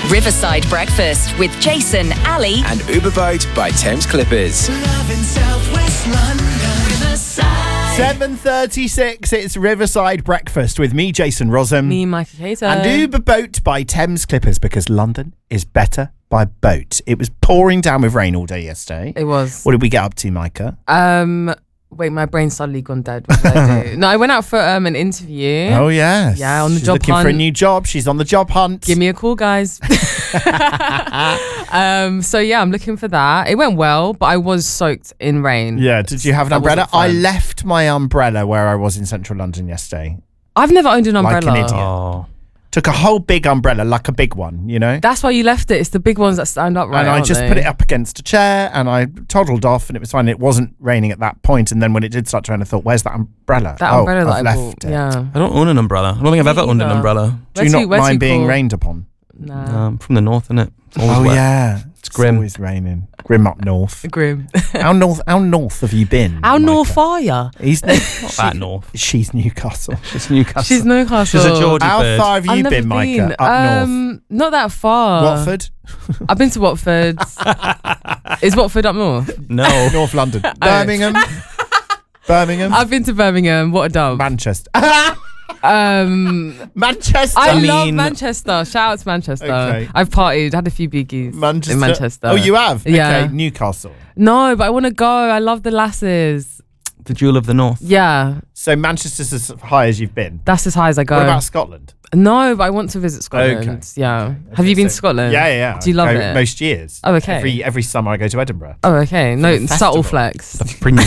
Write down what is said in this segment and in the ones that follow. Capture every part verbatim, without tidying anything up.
Riverside Breakfast with Jason, Ali and Uber Boat by Thames Clippers. Love in South West London, Riverside. seven thirty-six, it's Riverside Breakfast with me, Jason Rossum. Me, Micah Cater. And Uber Boat by Thames Clippers, because London is better by boat. It was pouring down with rain all day yesterday. It was. What did we get up to, Micah? Um, wait, my brain's suddenly gone dead. What did I do? No, I went out for um an interview. Oh, yes. Yeah, on the She's job looking hunt. for a new job. She's on the job hunt. Give me a call, guys. um, so yeah, I'm looking for that. It went well, but I was soaked in rain. Yeah, did you have an That umbrella? wasn't fun. I left my umbrella where I was in central London yesterday. I've never owned an Like umbrella. an idiot. Oh. Took a whole big umbrella, like a big one, you know? That's why you left it. It's the big ones that stand up right. and I aren't just they? put it up against a chair and I toddled off and it was fine. It wasn't raining at that point. And then when it did start to rain, I thought, where's that umbrella? That oh, umbrella I've that I left bought. it. Yeah. I don't own an umbrella. I don't think I've Me ever owned an either. umbrella. Do you Where's not you- where's mind you being cool? rained upon? Nah. Um, from the north, innit? It's always Oh, wet. yeah. It's grim. always raining. Grim up north. Grim. how north How north have you been? How Micah? north are ya? He's Not that north. She's Newcastle. It's Newcastle. She's Newcastle. She's a Geordie How bird. far have you I've never been, Micah? been. Up north? um, Not that far. Watford? I've been to Watford. Is Watford up north? No. North London. Birmingham? Birmingham? I've been to Birmingham. What a dump. Manchester. Um, Manchester. I, I love mean- Manchester. Shout out to Manchester. Okay. I've partied, had a few biggies Manchester. in Manchester. Oh, you have? Yeah. Okay, Newcastle. No, but I want to go. I love the lasses. The Jewel of the North. Yeah, So Manchester's as high as you've been. that's as high as I go. What about Scotland? No, but I want to visit Scotland. Okay. Yeah. Have Okay, you been so- to Scotland? Yeah, yeah, yeah. Do you love I go it? Most years. Oh, okay. Every every summer I go to Edinburgh. Oh, okay. No, the subtle festival. flex. The fringe.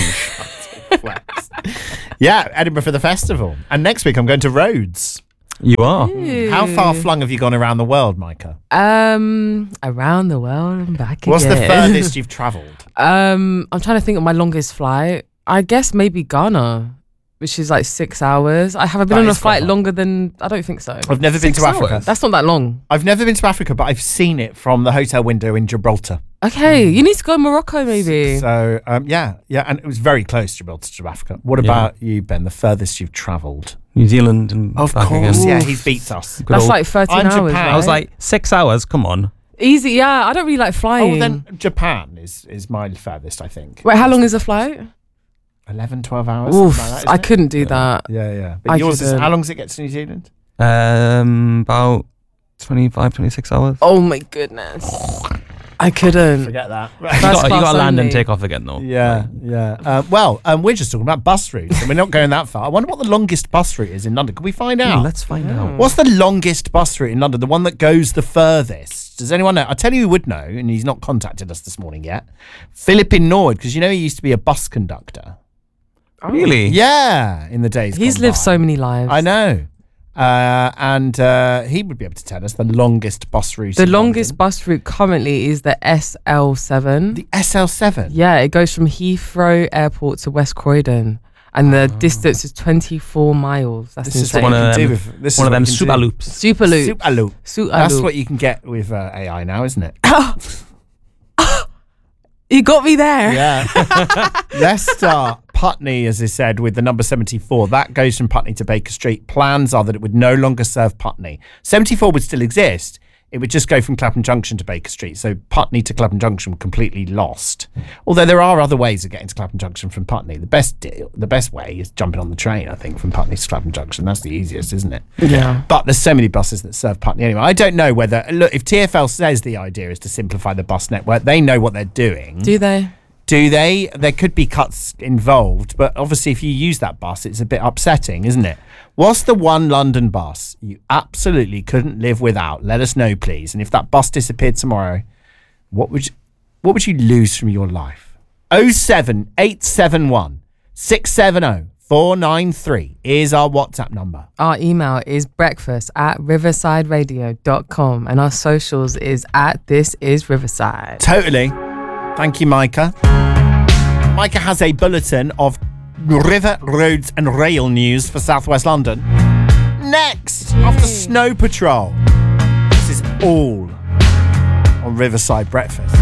Flex. Yeah, Edinburgh for the festival. And next week I'm going to Rhodes. You are. How far flung have you gone around the world, Micah? Um, around the world and back What's the again. furthest you've travelled? Um, I'm trying to think of my longest flight. I guess maybe Ghana, which is like six hours. I have I been That on a is quite flight long. longer than I don't think so. I've never been Six to Africa. hours? That's not that long. I've never been to Africa, but I've seen it from the hotel window in Gibraltar. Okay, you need to go to Morocco maybe. So, um, yeah, yeah, and it was very close, Gibraltar to Africa. What Yeah. about you, Ben? The furthest you've travelled? New Zealand and Of back course, again. yeah, he beats us. Good That's old- like thirteen I'm hours. Japan. Right? I was like, six hours? Come on. easy. Yeah, I don't really like flying. Oh, then Japan is, is my furthest, I think. Wait, how long is the flight? eleven, twelve hours? Oof, something like that, I isn't it? couldn't do that. Yeah, yeah. But I yours is, couldn't. how long does it get to New Zealand? Um, about twenty-five, twenty-six hours. Oh my goodness, I couldn't. Forget that. you First got, you class got to land and only. take off again, though. Yeah, yeah. Uh, well, um, we're just talking about bus routes, and we're not going that far. I wonder what the longest bus route is in London. Can we find Ooh, out? let's find out. What's the longest bus route in London? The one that goes the furthest? Does anyone know? I'll tell you who would know, and he's not contacted us this morning yet. Philip in Nord, because you know he used to be a bus conductor. Really? Yeah, in the days He's gone lived by. so many lives. I know. Uh, and uh, he would be able to tell us the longest bus route. The in longest London. bus route currently is the S L seven. The S L seven. Yeah, it goes from Heathrow Airport to West Croydon, and the distance is twenty-four miles. That's This is insane. what One you of can do them, with this. one is of what them you can super do. loops. Super loop. Super loop. Super That's loop. what you can get with uh, A I now, isn't it? You got me there. Yeah. Let's start Putney, as I said, with the number seventy-four. That goes from Putney to Baker Street. Plans are that it would no longer serve Putney. seventy-four would still exist. It would just go from Clapham Junction to Baker Street. So Putney to Clapham Junction completely lost. Although there are other ways of getting to Clapham Junction from Putney. The best deal, the best way is jumping on the train, I think, from Putney to Clapham Junction. That's the easiest, isn't it? Yeah. But there's so many buses that serve Putney anyway. I don't know whether, look, if T F L says the idea is to simplify the bus network, they know what they're doing. Do they? Do they? There could be cuts involved, but obviously if you use that bus, it's a bit upsetting, isn't it? What's the one London bus you absolutely couldn't live without? Let us know, please. And if that bus disappeared tomorrow, what would you, what would you lose from your life? oh seven eight seven one six seven oh four nine three is our WhatsApp number. Our email is breakfast at riverside radio dot com, and our socials is at This Is Riverside. Totally. Thank you, Micah. Micah has a bulletin of river, roads and rail news for southwest London. Next, after Snow Patrol. This is all on Riverside Breakfast.